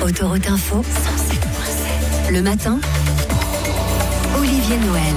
Autoroute Info, 107.7. Le matin, Olivier Noël.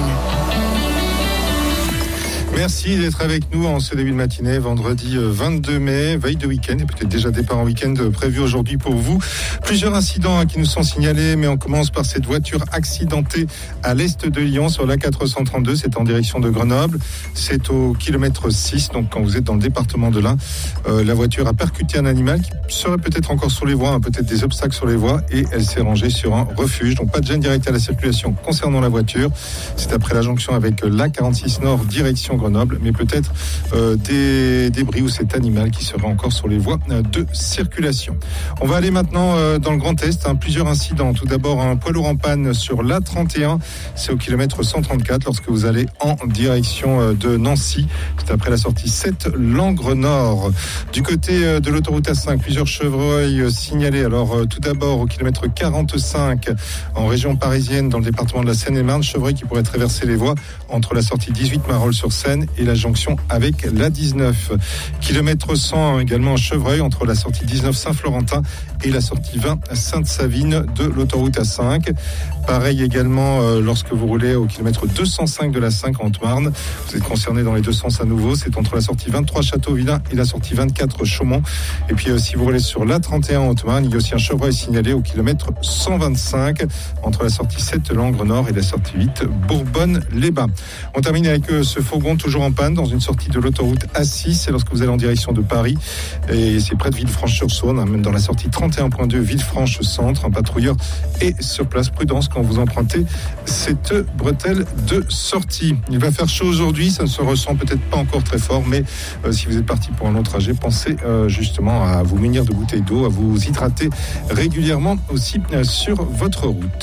Merci d'être avec nous en ce début de matinée, vendredi 22 mai, veille de week-end et peut-être déjà départ en week-end prévu aujourd'hui pour vous. Plusieurs incidents qui nous sont signalés, mais on commence par cette voiture accidentée à l'est de Lyon sur l'A432, c'est en direction de Grenoble. C'est au kilomètre 6, donc quand vous êtes dans le département de l'Ain, la voiture a percuté un animal qui serait peut-être encore sur les voies, peut-être des obstacles sur les voies, et elle s'est rangée sur un refuge. Donc pas de gêne direct à la circulation concernant la voiture. C'est après la jonction avec l'A46 Nord, direction Grenoble, mais peut-être des débris ou cet animal qui serait encore sur les voies de circulation. On va aller maintenant dans le Grand Est, plusieurs incidents. Tout d'abord, un poids lourd en panne sur l'A31, c'est au kilomètre 134 lorsque vous allez en direction de Nancy. C'est après la sortie 7 Langres Nord. Du côté de l'autoroute A5, plusieurs chevreuils signalés. Alors tout d'abord au kilomètre 45 en région parisienne dans le département de la Seine-et-Marne, chevreuil qui pourrait traverser les voies entre la sortie 18 Marolles-sur-Seine et la jonction avec l'A19. Kilomètre 100 également en chevreuil entre la sortie 19 Saint-Florentin et la sortie 20 Sainte-Savine de l'autoroute A5. Pareil également lorsque vous roulez au kilomètre 205 de la 5 en Haute-Marne. Vous êtes concerné dans les deux sens à nouveau. C'est entre la sortie 23 Châteauvillain et la sortie 24 Chaumont. Et puis si vous roulez sur l'A31 en Haute-Marne, il y a aussi un chevreuil signalé au kilomètre 125 entre la sortie 7 Langres Nord et la sortie 8 Bourbonne-les-Bains. On termine avec ce fourgon toujours en panne dans une sortie de l'autoroute A6. C'est lorsque vous allez en direction de Paris et c'est près de Villefranche-sur-Saône, même dans la sortie 31.2 Villefranche-Centre. Un patrouilleur est sur place. Prudence quand vous empruntez cette bretelle de sortie. Il va faire chaud aujourd'hui, ça ne se ressent peut-être pas encore très fort, mais si vous êtes parti pour un long trajet, pensez justement à vous munir de bouteilles d'eau, à vous hydrater régulièrement aussi sur votre route.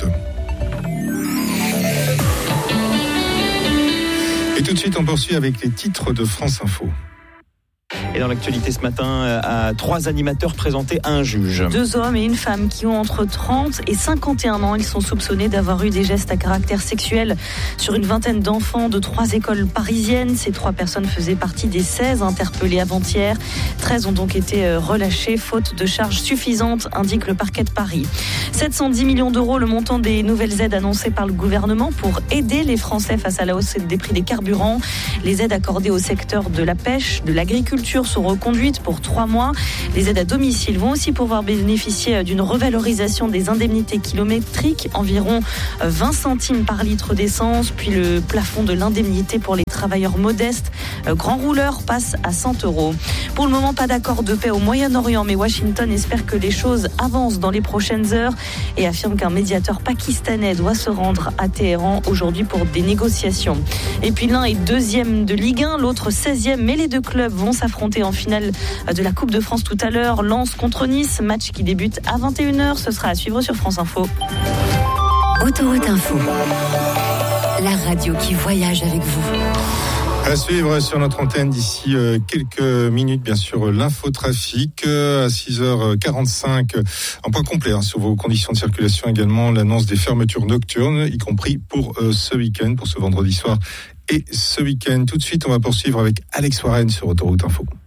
Et tout de suite, on poursuit avec les titres de France Info. Et dans l'actualité ce matin, 3 animateurs présentés à un juge. 2 hommes et une femme qui ont entre 30 et 51 ans. Ils sont soupçonnés d'avoir eu des gestes à caractère sexuel sur une vingtaine d'enfants de 3 écoles parisiennes. Ces 3 personnes faisaient partie des 16 interpellés avant-hier. 13 ont donc été relâchés, faute de charges suffisantes, indique le parquet de Paris. 710 millions d'euros, le montant des nouvelles aides annoncées par le gouvernement pour aider les Français face à la hausse des prix des carburants. Les aides accordées au secteur de la pêche, de l'agriculture, sont reconduites pour 3 mois. Les aides à domicile vont aussi pouvoir bénéficier d'une revalorisation des indemnités kilométriques, environ 20 centimes par litre d'essence, puis le plafond de l'indemnité pour les travailleurs modestes, grands rouleurs, passe à 100 €. Pour le moment, pas d'accord de paix au Moyen-Orient, mais Washington espère que les choses avancent dans les prochaines heures et affirme qu'un médiateur pakistanais doit se rendre à Téhéran aujourd'hui pour des négociations. Et puis l'un est 2e de Ligue 1, l'autre 16e, mais les 2 clubs vont s'affronter en finale de la Coupe de France tout à l'heure. Lens contre Nice, match qui débute à 21h. Ce sera à suivre sur France Info. Autoroute Info, la radio qui voyage avec vous. À suivre sur notre antenne d'ici quelques minutes, bien sûr, l'infotrafic à 6h45. Un point complet sur vos conditions de circulation, également l'annonce des fermetures nocturnes, y compris pour ce week-end, pour ce vendredi soir et ce week-end. Tout de suite, on va poursuivre avec Alex Warren sur Autoroute Info.